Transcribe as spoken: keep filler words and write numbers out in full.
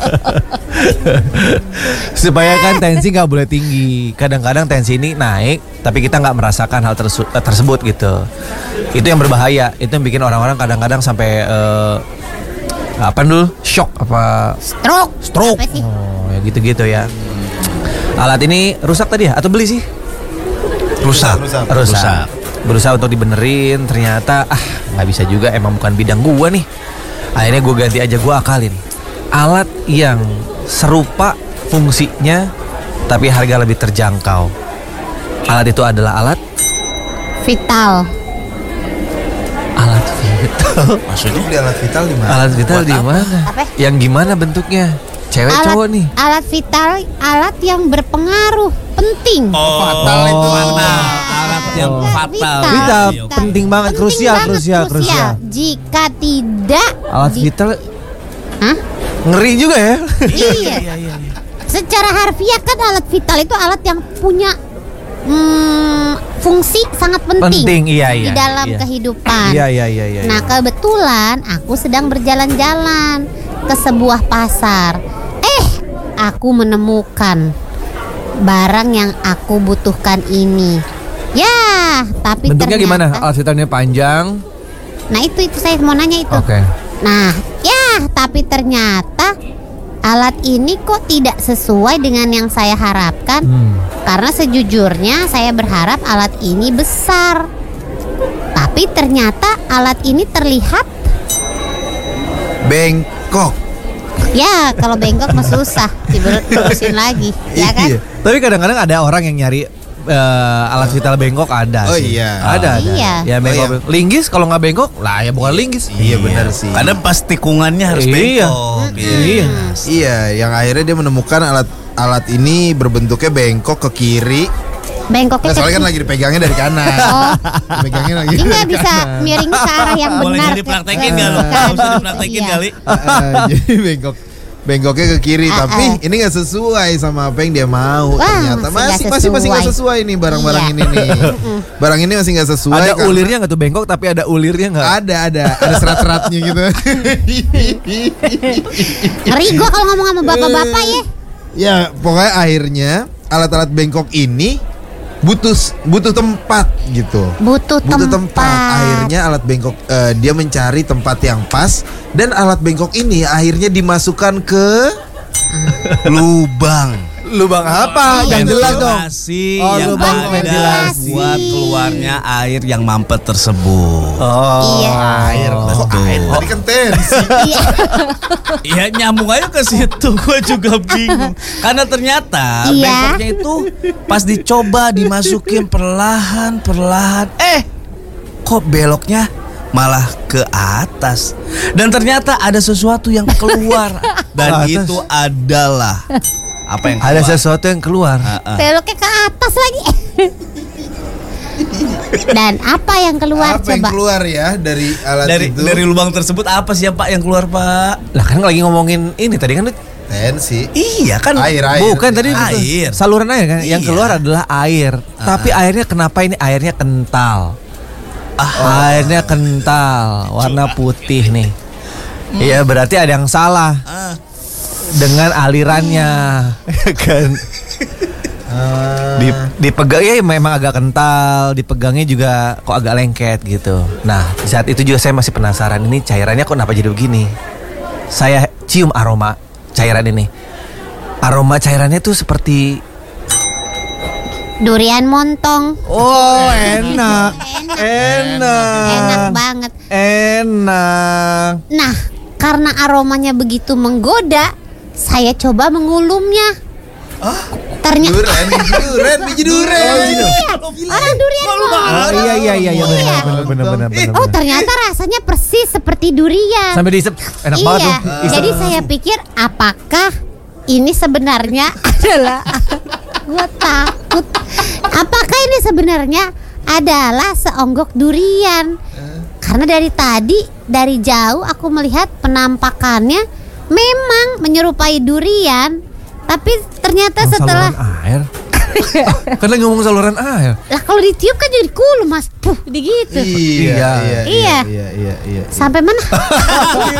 Supaya kan tensi nggak boleh tinggi. Kadang-kadang tensi ini naik, tapi kita nggak merasakan hal tersu- tersebut gitu. Itu yang berbahaya. Itu yang bikin orang-orang kadang-kadang sampai uh, apa dulu? Shock apa? Stroke. Stroke. Apa sih? Oh, ya gitu-gitu ya. Alat ini rusak tadi ya? Atau beli sih? Rusak. Rusak. Rusak. Berusaha untuk dibenerin, ternyata ah nggak bisa juga. Emang bukan bidang gua nih. Akhirnya gue ganti aja, gue akalin alat yang serupa fungsinya tapi harga lebih terjangkau. Alat itu adalah alat Vital. Alat vital. Maksudnya beli alat vital di mana? Alat vital Buat di apa? mana? Apa? Yang gimana bentuknya? Cewek Alat, cowok nih? alat vital, alat yang berpengaruh, penting. Oh, fatal itu. Fatal. Alat yang Oh, fatal. Vital, Vital. penting banget, Penting krusial, banget, krusial, krusial. Jika tidak Alat di- vital Hah? ngeri juga ya. Iya. Secara harfiah kan alat vital itu alat yang punya hmm, fungsi sangat penting, Penting, iya, iya, di dalam iya. kehidupan. Iya, iya, iya, iya. Nah, kebetulan aku sedang berjalan-jalan ke sebuah pasar. Eh, aku menemukan barang yang aku butuhkan ini. Ya, tapi Bentuknya ternyata, gimana? Alat vitalnya panjang. Nah, itu itu saya mau nanya itu. Oke. Nah, ya, tapi ternyata alat ini kok tidak sesuai dengan yang saya harapkan. Hmm. Karena sejujurnya saya berharap alat ini besar. Tapi ternyata alat ini terlihat, Bengkok. ya kalau bengkok mah susah diberesin lagi, ya kan? Iya. Tapi kadang-kadang ada orang yang nyari uh, alat vital bengkok ada. Oh sih. iya. Ada, ada. Iya. Ya bengkok. Oh, iya. Linggis kalau nggak bengkok, lah ya bukan linggis. Iya benar sih. Karena pas tikungannya harus Iya. bengkok. Iya. Iya, yang akhirnya dia menemukan alat alat ini berbentuknya bengkok ke kiri. Bengkoknya Nah, soalnya kan ke- lagi dipegangnya dari kanan. Oh. Dipegangnya lagi. Jadi nggak dari bisa kanan. miring ke arah yang Boleh benar. jadi praktekin Ke- nggak lo? ke kanan. Bisa dipraktekin Iya. kali. Ah, jadi bengkok bengkoknya ke kiri, Ah, tapi ah. ini nggak sesuai sama apa yang dia mau. Wah, Ternyata masih masih nggak masih masih nggak sesuai. sesuai nih barang-barang Iya. ini nih. Barang ini masih nggak sesuai. Ada karena- ulirnya nggak tuh bengkok tapi ada ulirnya nggak? Ada ada ada serat-seratnya gitu. Ngeri gua kalau ngomong sama bapak-bapak ya. Ya pokoknya akhirnya alat-alat bengkok ini butuh butuh tempat gitu. Butuh, Butuh tempat. tempat. Akhirnya alat bengkok eh, dia mencari tempat yang pas dan alat bengkok ini akhirnya dimasukkan ke lubang. Lubang apa? Yang jelas dong. Ventilasi Oh, yang lubang ada ventilasi. buat keluarnya air yang mampet tersebut. Oh. Iya. Air, kok Betul. air tadi kan tensi. Iya. Iya nyambung aja ke situ. Gue juga bingung. Karena ternyata Iya. bengkoknya itu pas dicoba dimasukin perlahan perlahan. Eh, kok beloknya malah ke atas. Dan ternyata ada sesuatu yang keluar. Dan Ke atas. itu adalah apa yang Ada keluar? sesuatu yang keluar. Ah, ah. Beloknya ke atas lagi. Dan apa yang keluar Apa yang coba? keluar ya dari alat Dari itu? dari lubang tersebut apa sih ya, Pak yang keluar, Pak? Lah kan lagi ngomongin ini tadi kan tensi. Iya kan. Air, air. bukan tadi Air. saluran air kan. Yang Iya. keluar adalah air. Tapi airnya kenapa ini airnya kental? Ah. Airnya kental, warna putih nih. Iya berarti ada yang salah Ah. dengan alirannya, ya kan? Di, dipegang ya memang agak kental, dipegangnya juga kok agak lengket gitu. Nah di saat itu juga saya masih penasaran ini cairannya kok kenapa jadi begini. Saya cium aroma cairan ini. Aroma cairannya tuh seperti Durian montong. oh enak, Enak. enak, Enak banget. enak. Nah, karena aromanya begitu menggoda, saya coba mengulumnya. Ternyata Duren, biji duren, biji duren. orang durian montong. Oh iya iya iya iya benar Iya. benar benar benar benar. Oh, ternyata rasanya persis seperti durian. Sampai diisep enak Iya. banget tuh. Jadi saya pikir apakah ini sebenarnya adalah gua takut. Apakah ini sebenarnya adalah seonggok durian? Karena dari tadi dari jauh aku melihat penampakannya memang menyerupai durian, tapi ternyata Oh, setelah saluran air. Kan lagi ngomong saluran air. lah kalau ditiup kan jadi kulu mas, puh, gitu. Iya, iya, Iya. iya, iya, iya. Sampai mana?